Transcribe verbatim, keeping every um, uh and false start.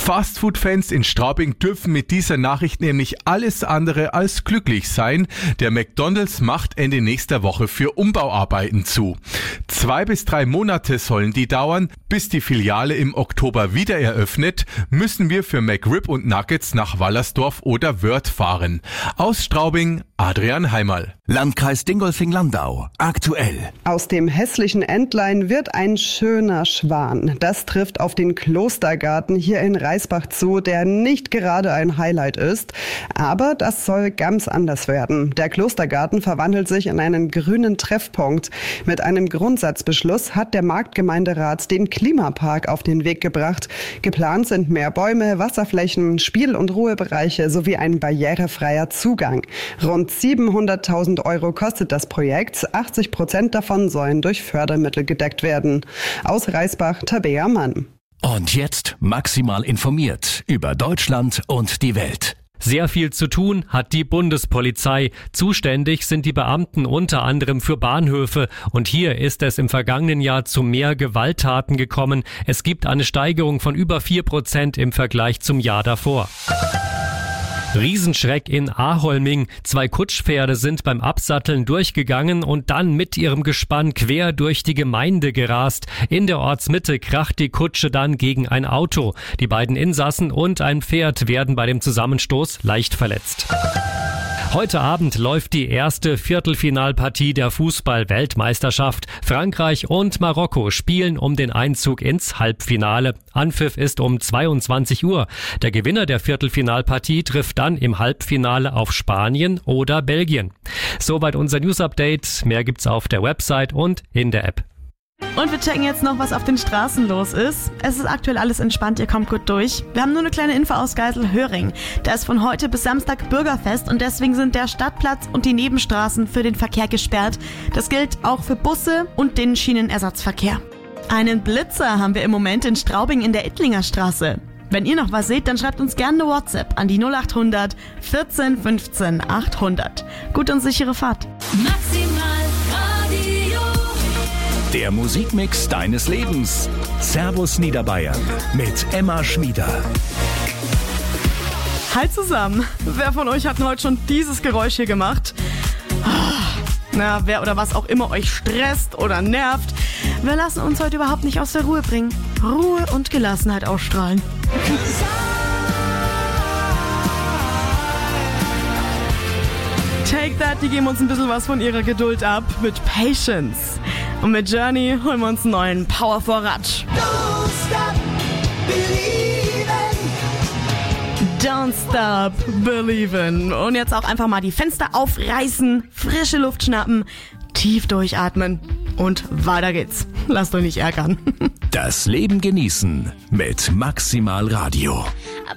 Fastfood-Fans in Straubing dürfen mit dieser Nachricht nämlich alles andere als glücklich sein. Der McDonald's macht Ende nächster Woche für Umbauarbeiten zu. Zwei bis drei Monate sollen die dauern. Bis die Filiale im Oktober wieder eröffnet, müssen wir für McRib und Nuggets nach Wallersdorf oder Wörth fahren. Aus Straubing, Adrian Heimerl. Landkreis Dingolfing-Landau. Aktuell. Aus dem hässlichen Entlein wird ein schöner Schwan. Das trifft auf den Klostergarten hier in Reisbach zu, der nicht gerade ein Highlight ist. Aber das soll ganz anders werden. Der Klostergarten verwandelt sich in einen grünen Treffpunkt. Mit einem Grundsatzbeschluss hat der Marktgemeinderat den Klimapark auf den Weg gebracht. Geplant sind mehr Bäume, Wasserflächen, Spiel- und Ruhebereiche sowie ein barrierefreier Zugang. Rund siebenhunderttausend Euro kostet das Projekt. achtzig Prozent davon sollen durch Fördermittel gedeckt werden. Aus Reisbach, Tabea Mann. Und jetzt maximal informiert über Deutschland und die Welt. Sehr viel zu tun hat die Bundespolizei. Zuständig sind die Beamten unter anderem für Bahnhöfe. Und hier ist es im vergangenen Jahr zu mehr Gewalttaten gekommen. Es gibt eine Steigerung von über vier Prozent im Vergleich zum Jahr davor. Riesenschreck in Aholming. Zwei Kutschpferde sind beim Absatteln durchgegangen und dann mit ihrem Gespann quer durch die Gemeinde gerast. In der Ortsmitte kracht die Kutsche dann gegen ein Auto. Die beiden Insassen und ein Pferd werden bei dem Zusammenstoß leicht verletzt. Heute Abend läuft die erste Viertelfinalpartie der Fußball-Weltmeisterschaft. Frankreich und Marokko spielen um den Einzug ins Halbfinale. Anpfiff ist um zweiundzwanzig Uhr. Der Gewinner der Viertelfinalpartie trifft dann im Halbfinale auf Spanien oder Belgien. Soweit unser News-Update. Mehr gibt's auf der Website und in der App. Und wir checken jetzt noch, was auf den Straßen los ist. Es ist aktuell alles entspannt, ihr kommt gut durch. Wir haben nur eine kleine Info aus Geiselhöring. Da ist von heute bis Samstag Bürgerfest und deswegen sind der Stadtplatz und die Nebenstraßen für den Verkehr gesperrt. Das gilt auch für Busse und den Schienenersatzverkehr. Einen Blitzer haben wir im Moment in Straubing in der Ittlinger Straße. Wenn ihr noch was seht, dann schreibt uns gerne eine WhatsApp an die null acht hundert vierzehn fünfzehn achthundert. Gut und sichere Fahrt. Maximal Radio. Der Musikmix deines Lebens. Servus Niederbayern mit Emma Schmieder. Hi zusammen. Wer von euch hat denn heute schon dieses Geräusch hier gemacht? Na, wer oder was auch immer euch stresst oder nervt, wir lassen uns heute überhaupt nicht aus der Ruhe bringen. Ruhe und Gelassenheit ausstrahlen. Take That, die geben uns ein bisschen was von ihrer Geduld ab mit Patience. Und mit Journey holen wir uns einen neuen Powervorrat. Don't stop believing. Don't stop believing. Und jetzt auch einfach mal die Fenster aufreißen, frische Luft schnappen, tief durchatmen und weiter geht's. Lasst euch nicht ärgern. Das Leben genießen mit Maximal Radio.